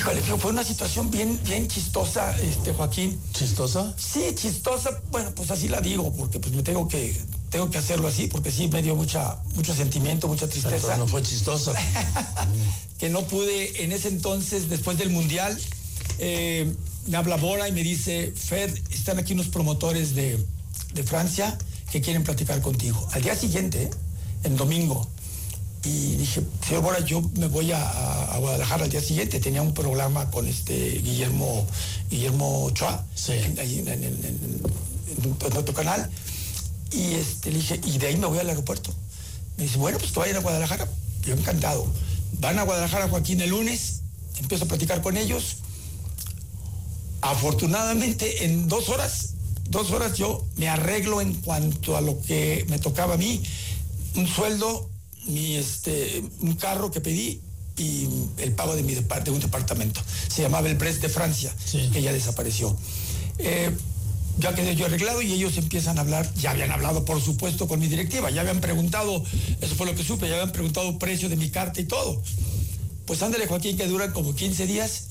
Híjole, fue una situación bien chistosa, Joaquín. ¿Chistosa? Sí, chistosa, bueno, pues así la digo, porque pues me tengo que hacerlo así, porque sí me dio mucho sentimiento, mucha tristeza. Pero no fue chistosa. Que no pude, en ese entonces, después del Mundial, me habla Bora y me dice, Fed, están aquí unos promotores de Francia que quieren platicar contigo. Al día siguiente, en domingo, y dije, señor Bora, yo me voy a Guadalajara al día siguiente. Tenía un programa con Guillermo Ochoa, sí, en otro canal. Y le dije, y de ahí me voy al aeropuerto. Me dice, bueno, pues que vayan a Guadalajara. Yo encantado. Van a Guadalajara, Joaquín, el lunes. Empiezo a platicar con ellos. Afortunadamente, en 2 horas yo me arreglo en cuanto a lo que me tocaba a mí. Un sueldo, un carro que pedí y el pago de un departamento. Se llamaba el Brest de Francia, sí, que ya desapareció. Ya quedé yo arreglado y ellos empiezan a hablar. Ya habían hablado, por supuesto, con mi directiva. Ya habían preguntado, eso fue lo que supe, ya habían preguntado precio de mi carta y todo. Pues ándale, Joaquín, que duran como 15 días.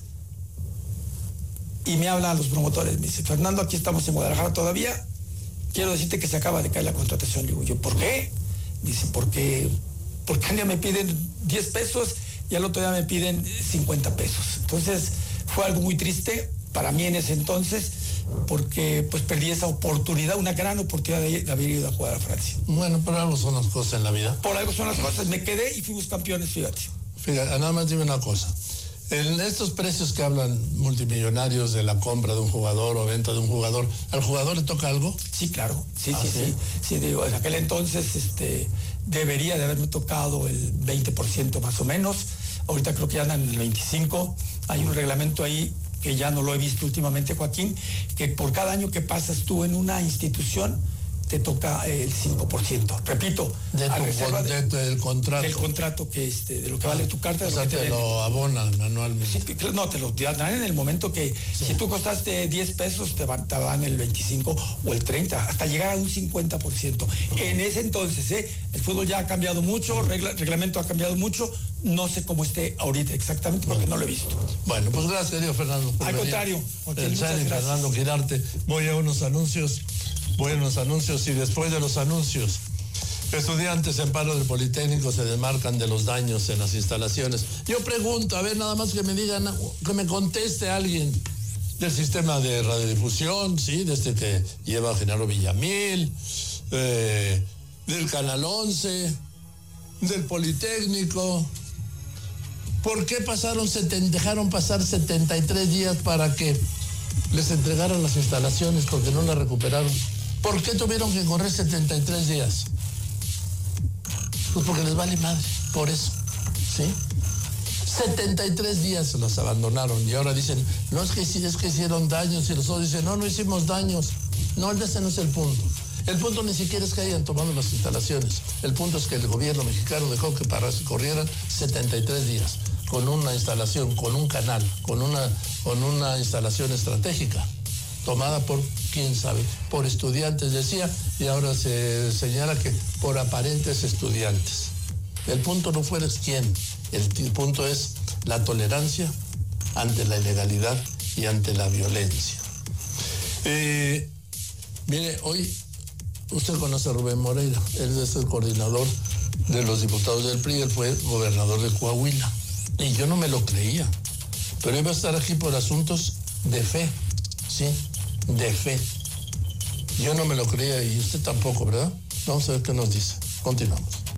Y me hablan los promotores. Me dice, Fernando, aquí estamos en Guadalajara todavía. Quiero decirte que se acaba de caer la contratación. Digo yo, ¿por qué? Dice, porque un día me piden 10 pesos y al otro día me piden 50 pesos. Entonces, fue algo muy triste para mí en ese entonces, porque pues perdí esa oportunidad, una gran oportunidad de haber ido a jugar a Francia. Bueno, por algo son las cosas en la vida. Por algo son las cosas. Me quedé y fuimos campeones, fíjate. Fíjate, nada más dime una cosa. En estos precios que hablan multimillonarios de la compra de un jugador o venta de un jugador, ¿al jugador le toca algo? Sí, claro. Sí, digo, en aquel entonces debería de haberme tocado el 20% más o menos. Ahorita creo que ya andan en el 25%. Hay un reglamento ahí que ya no lo he visto últimamente, Joaquín, que por cada año que pasas tú en una institución, te toca el 5%. Repito, del contrato. Del contrato de lo que vale tu carta. O sea, te lo abonan anualmente. Sí, no, te lo dan en el momento que, sí, si tú costaste 10 pesos, te dan el 25 o el 30, hasta llegar a un 50%. En ese entonces, el fútbol ya ha cambiado mucho, reglamento ha cambiado mucho, no sé cómo esté ahorita exactamente porque no lo he visto. Bueno, pues gracias, querido Fernando. Al contrario. El Sani Fernando Quirarte. Voy a unos anuncios y después de los anuncios, estudiantes en paro del Politécnico se desmarcan de los daños en las instalaciones. Yo pregunto, a ver, nada más que me digan, que me conteste alguien del sistema de radiodifusión, sí, que lleva Genaro Villamil, del Canal 11, del Politécnico. ¿Por qué dejaron pasar 73 días para que les entregaron las instalaciones porque no las recuperaron? ¿Por qué tuvieron que correr 73 días? Pues porque les vale madre, por eso, ¿sí? 73 días se los abandonaron y ahora dicen, no, es que hicieron daños, y los otros dicen, no hicimos daños. No, ese no es el punto. El punto ni siquiera es que hayan tomado las instalaciones. El punto es que el gobierno mexicano dejó que corrieran 73 días con una instalación, con un canal, con una instalación estratégica, tomada por, quién sabe, por estudiantes, decía, y ahora se señala que por aparentes estudiantes. El punto no fue quién, el punto es la tolerancia ante la ilegalidad y ante la violencia. Mire, hoy usted conoce a Rubén Moreira, él es el coordinador de los diputados del PRI, él fue gobernador de Coahuila, y yo no me lo creía, pero iba a estar aquí por asuntos de fe, ¿sí? De fe. Yo no me lo creía y usted tampoco, ¿verdad? Vamos a ver qué nos dice. Continuamos.